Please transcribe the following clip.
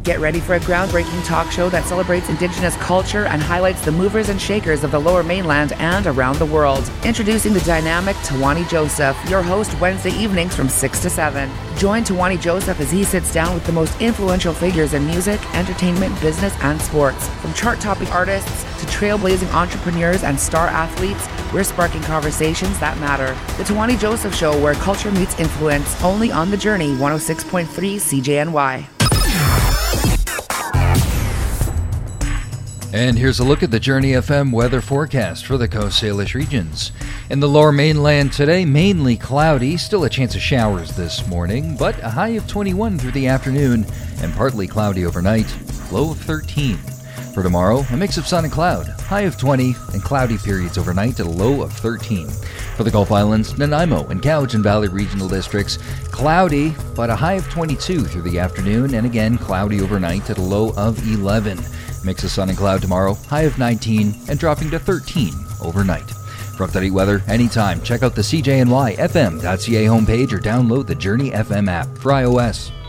Get ready for a groundbreaking talk show that celebrates Indigenous culture and highlights the movers and shakers of the Lower Mainland and around the world. Introducing the dynamic Tawani Joseph, your host Wednesday evenings from 6 to 7. Join Tawani Joseph as he sits down with the most influential figures in music, entertainment, business, and sports. From chart-topping artists to trailblazing entrepreneurs and star athletes, we're sparking conversations that matter. The Tawani Joseph Show, where culture meets influence, only on The Journey 106.3 CJNY. And here's a look at the Journey FM weather forecast for the Coast Salish regions. In the Lower Mainland today, mainly cloudy, still a chance of showers this morning, but a high of 21 through the afternoon and partly cloudy overnight, low of 13. For tomorrow, a mix of sun and cloud, high of 20 and cloudy periods overnight at a low of 13. For the Gulf Islands, Nanaimo and Cowichan Valley regional districts, cloudy, but a high of 22 through the afternoon and again cloudy overnight at a low of 11. Mix of sun and cloud tomorrow, high of 19 and dropping to 13 overnight. For up-to-date weather anytime, check out the CJNY FM.ca homepage or download the Journey FM app for iOS.